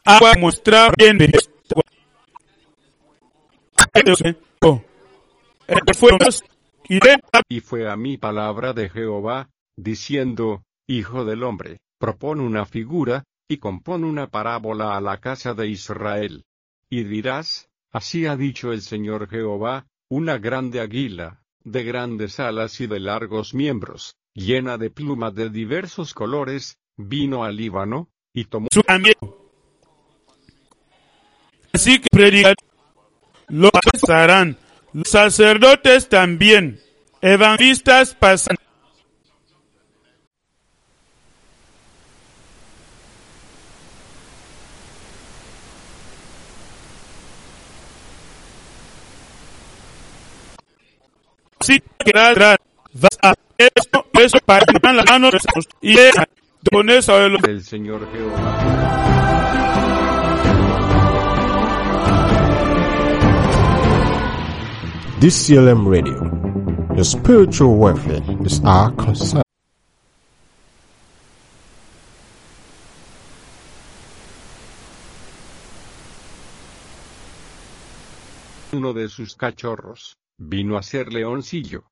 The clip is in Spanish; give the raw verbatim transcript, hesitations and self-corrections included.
agua muestra bien de esto. Y fue a mí palabra de Jehová, diciendo, Hijo del hombre, propón una figura, y compón una parábola a la casa de Israel. Y dirás, así ha dicho el Señor Jehová, una grande águila, de grandes alas y de largos miembros, llena de plumas de diversos colores, vino al Líbano, y tomó su amigo. Así que predican, los pasarán, los sacerdotes también, evangelistas pasan. Así que vas a esto, eso para las manos y con eso el Señor Jehová. D C L M Radio, your spiritual welfare is our concern. Uno de sus cachorros vino a ser leoncillo,